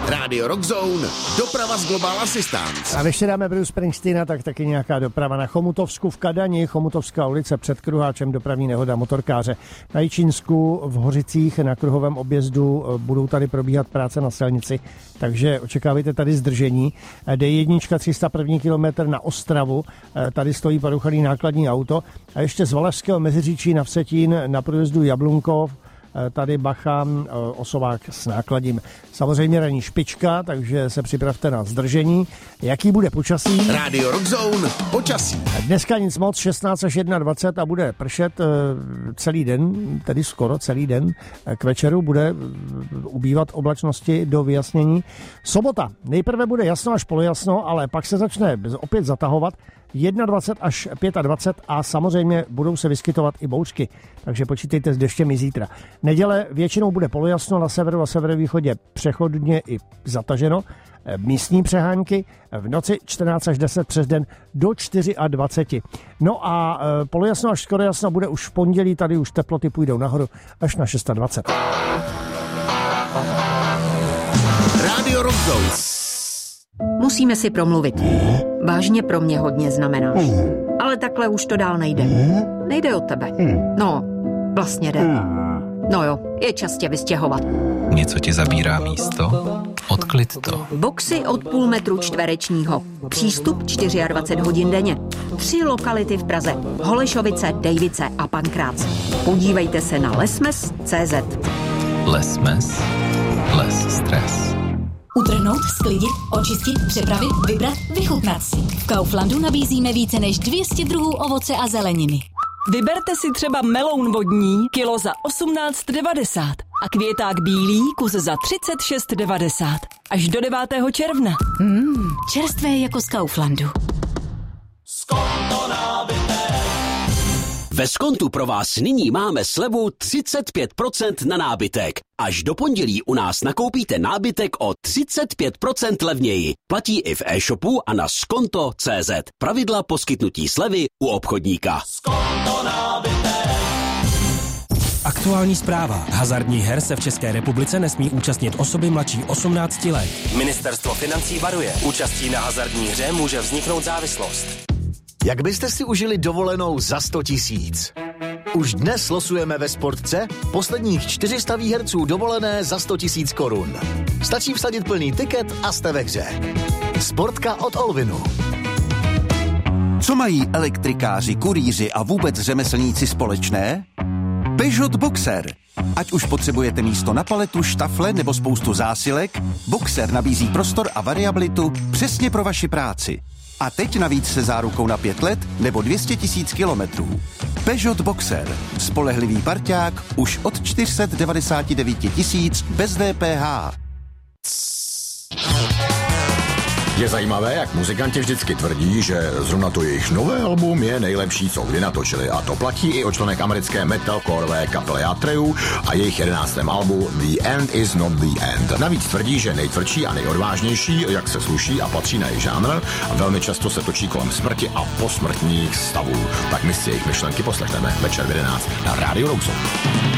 Radio Rock Zone, doprava z Global Assistance. A když si dáme Bruce Springsteena, tak taky nějaká doprava na Chomutovsku v Kadani, Chomutovská ulice před Kruháčem, dopravní nehoda motorkáře. Na Jičínsku v Hořicích na kruhovém objezdu budou tady probíhat práce na silnici, takže očekávejte tady zdržení. D1 301. kilometr na Ostravu, tady stojí poruchaný nákladní auto. A ještě z Valašského Meziříčí na Vsetín na průjezdu Jablunkov, tady bacha, osovák s nákladím. Samozřejmě ranní špička, takže se připravte na zdržení. Jaký bude počasí? Radio Rock Zone, počasí. Dneska nic moc, 16 až 21 a bude pršet celý den, tedy skoro celý den. K večeru bude ubývat oblačnosti do vyjasnění. Sobota, nejprve bude jasno až polojasno, ale pak se začne opět zatahovat. 21 až 25 a samozřejmě budou se vyskytovat i bouřky, takže počítejte s deštěm i zítra. Neděle většinou bude polojasno, na severu a severovýchodě přechodně i zataženo, místní přehánky, v noci 14 až 10 přes den do 24. No a polojasno až skoro jasno bude už v pondělí, tady už teploty půjdou nahoru až na 26. Radio Rock Zone. Musíme si promluvit. Vážně pro mě hodně znamenáš. Ale takhle už to dál nejde. Nejde o tebe. No, vlastně jde. No jo, je čas tě vystěhovat. Něco ti zabírá místo? Odklid to. Boxy od půl metru čtverečního. Přístup 24 hodin denně. 3 lokality v Praze. Holešovice, Dejvice a Pankrác. Podívejte se na lesmes.cz. Lesmes. Les stres. Utrhnout, sklidit, očistit, přepravit, vybrat, vychutnat si. V Kauflandu nabízíme více než 200 druhů ovoce a zeleniny. Vyberte si třeba meloun vodní, kilo za 18,90 a květák bílý, kus za 36,90. Až do 9. června. Čerstvé jako z Kauflandu. Ve Skontu pro vás nyní máme slevu 35% na nábytek. Až do pondělí u nás nakoupíte nábytek o 35% levněji. Platí i v e-shopu a na skonto.cz. Pravidla poskytnutí slevy u obchodníka. Skonto nábytek. Aktuální zpráva. Hazardních her se v České republice nesmí účastnit osoby mladší 18 let. Ministerstvo financí varuje. Účastí na hazardní hře může vzniknout závislost. Jak byste si užili dovolenou za 100 000? Už dnes losujeme ve Sportce posledních 400 výherců dovolené za 100 000 korun. Stačí vsadit plný tiket a jste ve hře. Sportka od Olvinu. Co mají elektrikáři, kurýři a vůbec řemeslníci společné? Peugeot Boxer. Ať už potřebujete místo na paletu, štafle nebo spoustu zásilek, Boxer nabízí prostor a variabilitu přesně pro vaši práci. A teď navíc se zárukou na 5 let nebo 200 000 kilometrů. Peugeot Boxer. Spolehlivý parťák už od 499 000 bez DPH. Je zajímavé, jak muzikanti vždycky tvrdí, že zrovna to jejich nové album je nejlepší, co kdy natočili. A to platí i o členek americké metalcoreové kapely Atreyu a jejich 11. albu The End Is Not The End. Navíc tvrdí, že nejtvrdší a nejodvážnější, jak se sluší a patří na jejich žánr, a velmi často se točí kolem smrti a posmrtných stavů. Tak my si jejich myšlenky poslechneme večer v 11 na Radio Rock Zone.